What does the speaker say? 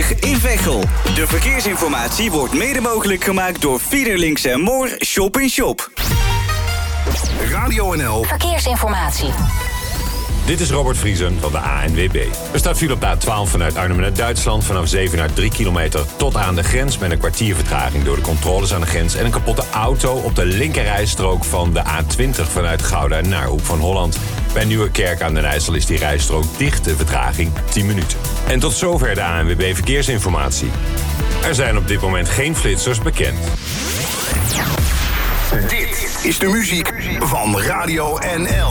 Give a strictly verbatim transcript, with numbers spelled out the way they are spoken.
twintig in Veghel. De verkeersinformatie wordt mede mogelijk gemaakt door Fiederlinks en Moor Shop in Shop. Radio N L Verkeersinformatie. Dit is Robert Vriesen van de A N W B. Er staat file op de A twaalf vanuit Arnhem naar Duitsland. Vanaf zeven naar drie kilometer tot aan de grens. Met een kwartier vertraging door de controles aan de grens. En een kapotte auto op de linkerrijstrook van de A twintig vanuit Gouda naar Hoek van Holland. Bij Nieuwerkerk aan den IJssel is die rijstrook dicht. De vertraging tien minuten. En tot zover de A N W B Verkeersinformatie. Er zijn op dit moment geen flitsers bekend. Dit is de muziek van Radio N L.